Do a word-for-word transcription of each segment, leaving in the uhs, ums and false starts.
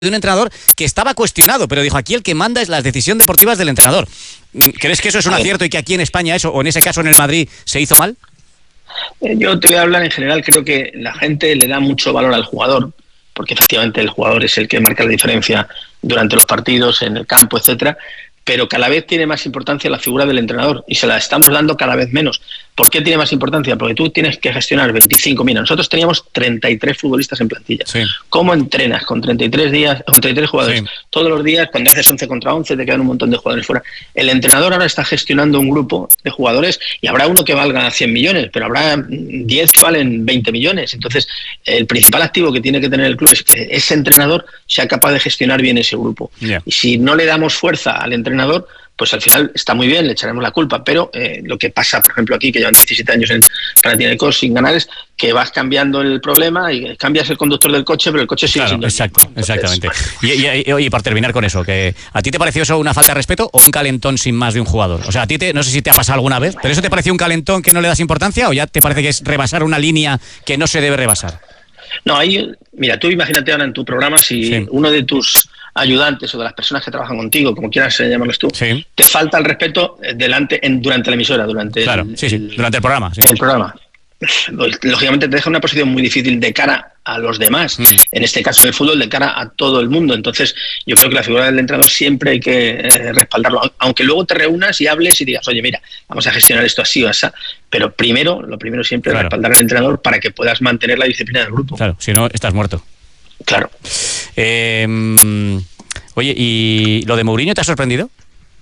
de un entrenador que estaba cuestionado, pero dijo, aquí el que manda es la decisión deportiva del entrenador. ¿Crees que eso es un acierto y que aquí en España eso, o en ese caso en el Madrid, se hizo mal? Yo te voy a hablar en general, creo que la gente le da mucho valor al jugador, porque efectivamente el jugador es el que marca la diferencia durante los partidos, en el campo, etcétera, pero cada vez tiene más importancia la figura del entrenador y se la estamos dando cada vez menos. ¿Por qué tiene más importancia? Porque tú tienes que gestionar veinticinco, mira, nosotros teníamos treinta y tres futbolistas en plantilla. Sí. ¿Cómo entrenas con treinta y tres días, con treinta y tres jugadores? Sí. Todos los días, cuando haces once contra once, te quedan un montón de jugadores fuera. El entrenador ahora está gestionando un grupo de jugadores y habrá uno que valga cien millones, pero habrá diez que valen veinte millones. Entonces, el principal activo que tiene que tener el club es que ese entrenador sea capaz de gestionar bien ese grupo. Yeah. Y si no le damos fuerza al entrenador, pues al final está muy bien, le echaremos la culpa, pero eh, lo que pasa, por ejemplo, aquí, que llevan diecisiete años en Panathinaikos sin ganar, es que vas cambiando el problema y cambias el conductor del coche, pero el coche sigue claro, siendo exacto, el mismo. Exactamente. Y, y, y, y para terminar con eso, que ¿a ti te pareció eso una falta de respeto o un calentón sin más de un jugador? O sea, a ti te, no sé si te ha pasado alguna vez, pero ¿eso te pareció un calentón que no le das importancia o ya te parece que es rebasar una línea que no se debe rebasar? No, ahí, mira, tú imagínate ahora en tu programa si sí. uno de tus ayudantes o de las personas que trabajan contigo, como quieras llamarlos tú, sí. te falta el respeto delante en, durante la emisora, durante claro, el, sí, sí, durante el programa. Sí. El programa. Lógicamente te deja una posición muy difícil de cara a los demás, mm. en este caso en el fútbol, de cara a todo el mundo. Entonces yo creo que la figura del entrenador siempre hay que eh, respaldarlo, aunque luego te reúnas y hables y digas, oye, mira, vamos a gestionar esto así o así, pero primero, lo primero siempre claro. es respaldar al entrenador para que puedas mantener la disciplina del grupo. Claro, si no, estás muerto. Claro. Eh, oye, ¿y lo de Mourinho te ha sorprendido?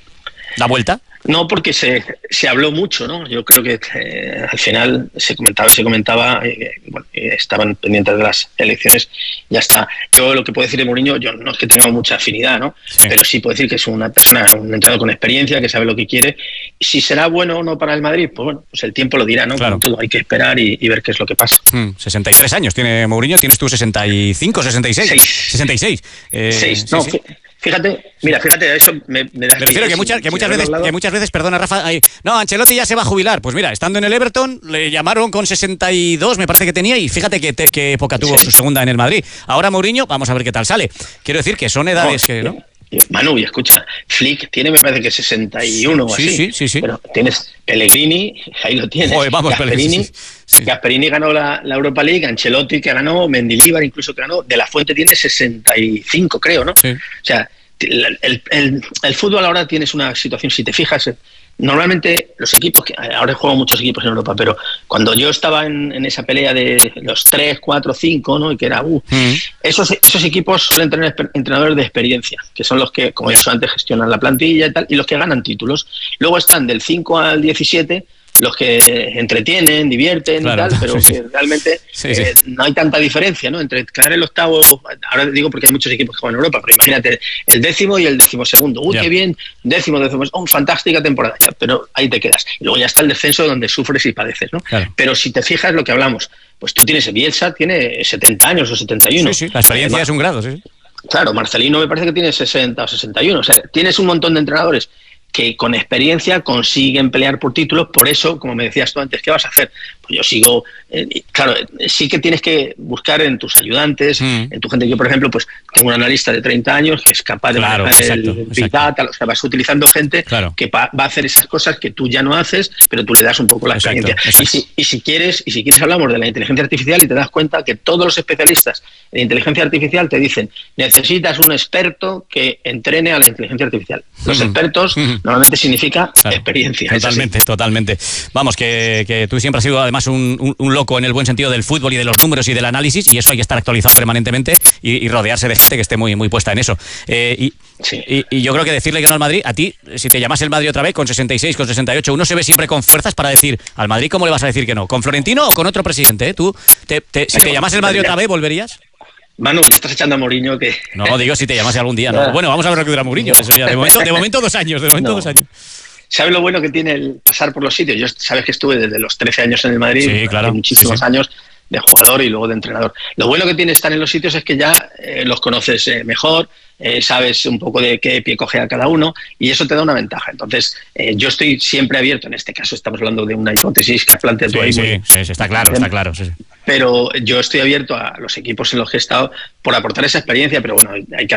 ¿La vuelta? No, porque se, se habló mucho, ¿no? Yo creo que eh, al final se comentaba, se comentaba, eh, bueno, eh, estaban pendientes de las elecciones, ya está. Yo lo que puedo decir de Mourinho, yo no es que tengamos mucha afinidad, ¿no? Sí. Pero sí puedo decir que es una persona, un entrenador con experiencia, que sabe lo que quiere. Si será bueno o no para el Madrid, pues bueno, pues el tiempo lo dirá, ¿no? Claro. Como todo, hay que esperar y, y ver qué es lo que pasa. Mm, sesenta y tres años tiene Mourinho, ¿tienes tú sesenta y cinco, sesenta y seis? Seis. sesenta y seis. Eh, Seis, sí, no, sí. Fíjate, mira, fíjate, eso me, me da... Me refiero que, muchas, que, muchas veces, que muchas veces, perdona Rafa, hay, no, Ancelotti ya se va a jubilar. Pues mira, estando en el Everton, le llamaron con sesenta y dos, me parece que tenía, y fíjate qué que época tuvo sí. su segunda en el Madrid. Ahora Mourinho, vamos a ver qué tal sale. Quiero decir que son edades no, que, ¿no? Manu, y escucha, Flick tiene, me parece que sesenta y uno o sí, así. Sí, sí, sí. Pero tienes Pellegrini, ahí lo tienes. Oye, vamos, Gasperini, sí, sí. Gasperini ganó la, la Europa League, Ancelotti que ganó, Mendilibar incluso que ganó, De La Fuente tiene sesenta y cinco, creo, ¿no? Sí. O sea, el, el, el, el fútbol ahora tienes una situación, si te fijas, normalmente los equipos, que ahora juegan muchos equipos en Europa, pero cuando yo estaba en, en esa pelea de los tres, cuatro, cinco, ¿no? Y que era, uh, mm. esos, esos equipos suelen tener entrenadores de experiencia, que son los que, como he dicho antes, gestionan la plantilla y tal, y los que ganan títulos. Luego están del cinco al diecisiete, los que entretienen, divierten claro, y tal, pero sí, que sí. realmente sí, sí. Eh, no hay tanta diferencia, ¿no? Entre quedar el octavo, ahora digo porque hay muchos equipos que juegan en Europa, pero imagínate el décimo y el décimo segundo. Uy, yeah. qué bien, décimo, décimo, oh, fantástica temporada, ya, pero ahí te quedas. Y luego ya está el descenso donde sufres y padeces, ¿no? Claro. Pero si te fijas lo que hablamos, pues tú tienes, Bielsa tiene setenta años o setenta y uno. Sí, sí, la experiencia eh, es un grado, sí. Claro, Marcelino me parece que tiene sesenta o sesenta y uno, o sea, tienes un montón de entrenadores que con experiencia consiguen pelear por títulos. Por eso, como me decías tú antes, ¿qué vas a hacer? Pues yo sigo, eh, claro, sí que tienes que buscar en tus ayudantes, mm. en tu gente. Yo, por ejemplo, pues tengo un analista de treinta años que es capaz de claro, manejar exacto, el Big Data, o sea, vas utilizando gente claro. que va, va a hacer esas cosas que tú ya no haces, pero tú le das un poco la exacto, experiencia. Exacto. Y, si, y si quieres, y si quieres hablamos de la inteligencia artificial y te das cuenta que todos los especialistas en inteligencia artificial te dicen, necesitas un experto que entrene a la inteligencia artificial. Los mm. expertos mm. normalmente significa claro, experiencia. Totalmente, totalmente. Vamos, que, que tú siempre has sido además un, un, un loco en el buen sentido del fútbol y de los números y del análisis, y eso hay que estar actualizado permanentemente y, y rodearse de gente que esté muy, muy puesta en eso. Eh, y, sí. y, y yo creo que decirle que no al Madrid, a ti, si te llamas el Madrid otra vez con sesenta y seis, con sesenta y ocho, uno se ve siempre con fuerzas para decir, al Madrid, ¿cómo le vas a decir que no? ¿Con Florentino o con otro presidente? ¿Eh? Tú, te, te, si te llamas el Madrid otra vez, ¿volverías? Manu, me estás echando a Mourinho que... No, digo si te llamase algún día, ¿no? Bueno, vamos a ver lo que dura Mourinho, eso ya, de momento, de momento dos años, de momento no. dos años. ¿Sabes lo bueno que tiene el pasar por los sitios? Yo sabes que estuve desde los trece años en el Madrid, sí, claro, muchísimos sí, sí. años de jugador y luego de entrenador. Lo bueno que tiene estar en los sitios es que ya eh, los conoces eh, mejor, eh, sabes un poco de qué pie coge a cada uno y eso te da una ventaja. Entonces, eh, yo estoy siempre abierto, en este caso estamos hablando de una hipótesis que has planteado tú ahí. Sí, muy, sí, sí, está claro, está claro. Sí, sí. Pero yo estoy abierto a los equipos en los que he estado por aportar esa experiencia, pero bueno, hay que